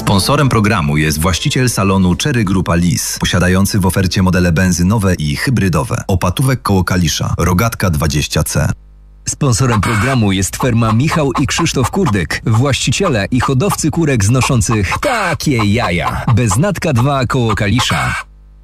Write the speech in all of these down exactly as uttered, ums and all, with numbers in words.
Sponsorem programu jest właściciel salonu Cherry Grupa Lis, posiadający w ofercie modele benzynowe i hybrydowe. Opatówek koło Kalisza, Rogatka dwadzieścia C. Sponsorem programu jest firma Michał i Krzysztof Kurdek, właściciele i hodowcy kurek znoszących takie jaja. Beznatka dwa koło Kalisza.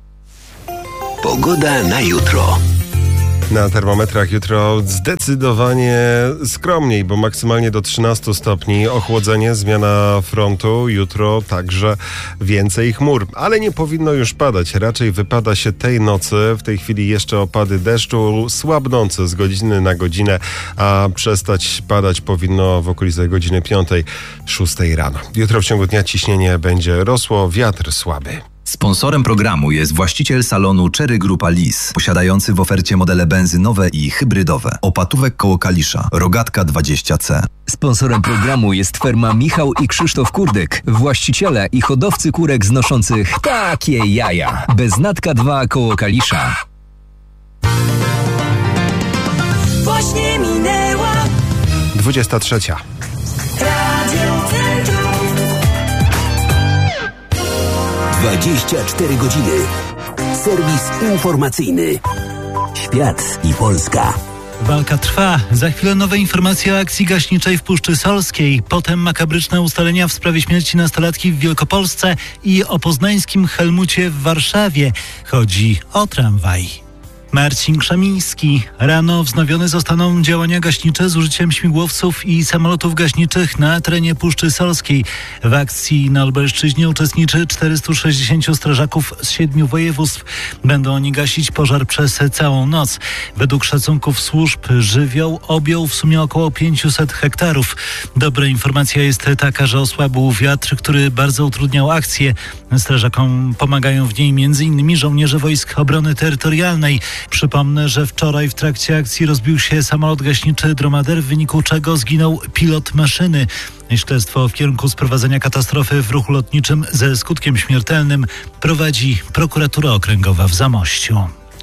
Pogoda na jutro. Na termometrach jutro zdecydowanie skromniej, bo maksymalnie do trzynastu stopni. Ochłodzenie, zmiana frontu. Jutro także więcej chmur, ale nie powinno już padać. Raczej wypada się tej nocy. W tej chwili jeszcze opady deszczu słabnące z godziny na godzinę, a przestać padać powinno w okolicach godziny piątej, szóstej rano. Jutro w ciągu dnia ciśnienie będzie rosło, wiatr słaby. Sponsorem programu jest właściciel salonu Cherry Grupa Lis, posiadający w ofercie modele benzynowe i hybrydowe. Opatówek koło Kalisza, Rogatka dwadzieścia C. Sponsorem programu jest firma Michał i Krzysztof Kurdek, właściciele i hodowcy kurek znoszących takie jaja. Beznatka dwa koło Kalisza. Właśnie minęła dwudziesta trzecia. Radio Centrum. dwadzieścia cztery godziny. Serwis informacyjny. Świat i Polska. Walka trwa. Za chwilę nowe informacje o akcji gaśniczej w Puszczy Solskiej. Potem makabryczne ustalenia w sprawie śmierci nastolatki w Wielkopolsce i o poznańskim Helmucie w Warszawie. Chodzi o tramwaj. Marcin Krzemiński. Rano wznowione zostaną działania gaśnicze z użyciem śmigłowców i samolotów gaśniczych na terenie Puszczy Solskiej. W akcji na Lubelszczyźnie uczestniczy czterystu sześćdziesięciu strażaków z siedmiu województw. Będą oni gasić pożar przez całą noc. Według szacunków służb żywioł objął w sumie około pięćset hektarów. Dobra informacja jest taka, że osłabł wiatr, który bardzo utrudniał akcję. Strażakom pomagają w niej m.in. żołnierze Wojsk Obrony Terytorialnej. Przypomnę, że wczoraj w trakcie akcji rozbił się samolot gaśniczy Dromader, w wyniku czego zginął pilot maszyny. Śledztwo w kierunku sprowadzenia katastrofy w ruchu lotniczym ze skutkiem śmiertelnym prowadzi prokuratura okręgowa w Zamościu.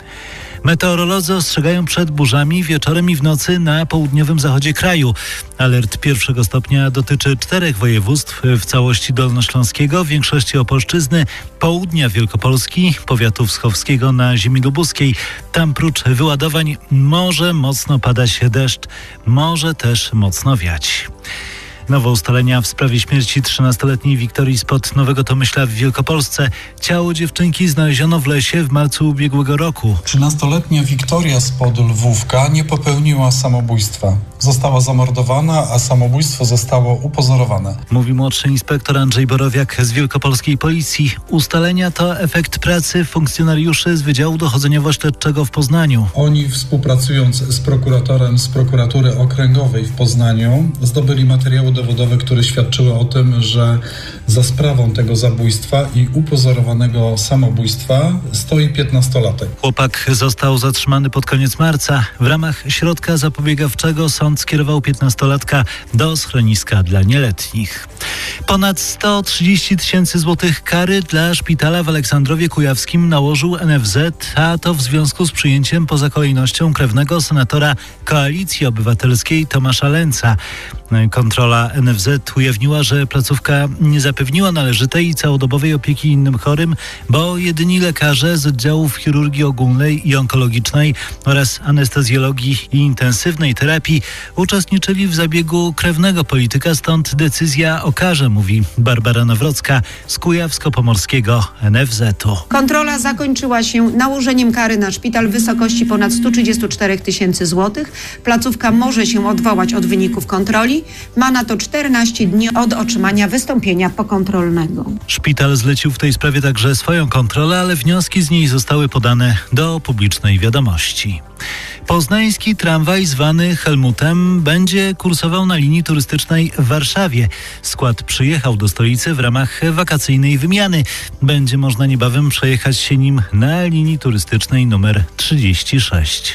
Meteorolodzy ostrzegają przed burzami wieczorem i w nocy na południowym zachodzie kraju. Alert pierwszego stopnia dotyczy czterech województw, w całości Dolnośląskiego, w większości Opolszczyzny, południa Wielkopolski, powiatu wschowskiego na ziemi lubuskiej. Tam prócz wyładowań może mocno padać deszcz, może też mocno wiać. Nowe ustalenia w sprawie śmierci trzynastoletniej Wiktorii spod Nowego Tomyśla w Wielkopolsce. Ciało dziewczynki znaleziono w lesie w marcu ubiegłego roku. trzynastoletnia Wiktoria spod Lwówka nie popełniła samobójstwa. Została zamordowana, a samobójstwo zostało upozorowane. Mówi młodszy inspektor Andrzej Borowiak z Wielkopolskiej Policji. Ustalenia to efekt pracy funkcjonariuszy z Wydziału Dochodzeniowo-Śledczego w Poznaniu. Oni, współpracując z prokuratorem z prokuratury okręgowej w Poznaniu, zdobyli materiały dowodowe, które świadczyły o tym, że za sprawą tego zabójstwa i upozorowanego samobójstwa stoi piętnastolatek. Chłopak został zatrzymany pod koniec marca. W ramach środka zapobiegawczego sąd skierował piętnastolatka do schroniska dla nieletnich. Ponad sto trzydzieści tysięcy złotych kary dla szpitala w Aleksandrowie Kujawskim nałożył N F Z, a to w związku z przyjęciem poza kolejnością krewnego senatora Koalicji Obywatelskiej Tomasza Lęca. Kontrola N F Z ujawniła, że placówka nie zapewniła należytej i całodobowej opieki innym chorym, bo jedyni lekarze z oddziałów chirurgii ogólnej i onkologicznej oraz anestezjologii i intensywnej terapii uczestniczyli w zabiegu krewnego polityka, stąd decyzja o karze, mówi Barbara Nawrocka z Kujawsko-Pomorskiego N F Z-u. Kontrola zakończyła się nałożeniem kary na szpital w wysokości ponad sto trzydzieści cztery tysięcy złotych. Placówka może się odwołać od wyników kontroli. Ma na to czternaście dni od otrzymania wystąpienia pokontrolnego. Szpital zlecił w tej sprawie także swoją kontrolę, ale wnioski z niej zostały podane do publicznej wiadomości. Poznański tramwaj zwany Helmutem będzie kursował na linii turystycznej w Warszawie. Skład przyjechał do stolicy w ramach wakacyjnej wymiany. Będzie można niebawem przejechać się nim na linii turystycznej numer trzydzieści sześć.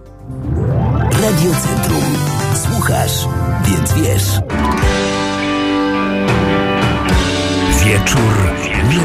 Radio Centrum. Słuchasz, więc wiesz. Wieczór